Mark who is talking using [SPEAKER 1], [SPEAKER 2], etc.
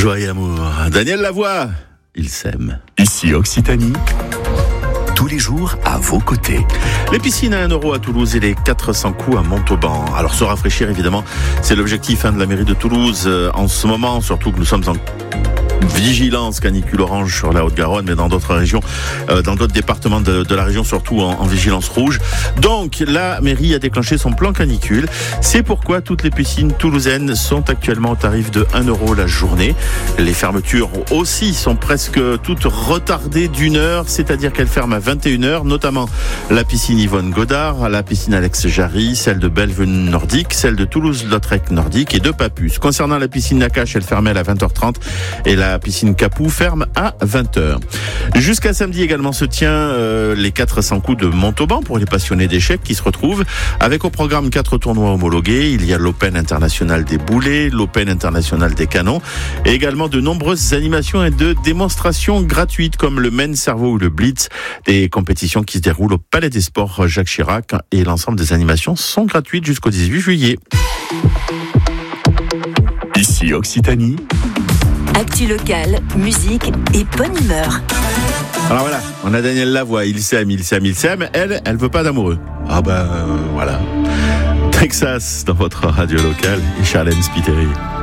[SPEAKER 1] Joie et amour. Daniel Lavoie, il s'aime.
[SPEAKER 2] Ici Occitanie, tous les jours à vos côtés.
[SPEAKER 1] Les piscines à 1 € à Toulouse et les 400 coups à Montauban. Alors se rafraîchir évidemment, c'est l'objectif de la mairie de Toulouse en ce moment, surtout que nous sommes en vigilance canicule orange sur la Haute-Garonne, mais dans d'autres régions, dans d'autres départements de la région, surtout en vigilance rouge. Donc, la mairie a déclenché son plan canicule. C'est pourquoi toutes les piscines toulousaines sont actuellement au tarif de 1 € la journée. Les fermetures aussi sont presque toutes retardées d'1 heure, c'est-à-dire qu'elles ferment à 21 h, notamment la piscine Yvonne Godard, la piscine Alex Jarry, celle de Bellevue Nordique, celle de Toulouse-Lautrec Nordique et de Papus. Concernant la piscine Nakache, elle fermait à 20h30 et la piscine Capou ferme à 20h. Jusqu'à samedi également se tient les 400 coups de Montauban pour les passionnés d'échecs qui se retrouvent avec au programme 4 tournois homologués. Il y a l'Open international des boulets, l'Open international des canons et également de nombreuses animations et de démonstrations gratuites comme le Main Cerveau ou le Blitz, des compétitions qui se déroulent au Palais des Sports Jacques Chirac, et l'ensemble des animations sont gratuites jusqu'au 18 juillet.
[SPEAKER 2] Ici Occitanie,
[SPEAKER 3] actu locale, musique et bonne humeur.
[SPEAKER 1] Alors voilà, on a Daniel Lavoie, il s'aime. Elle veut pas d'amoureux. Voilà. Texas dans votre radio locale et Charlène Spiteri.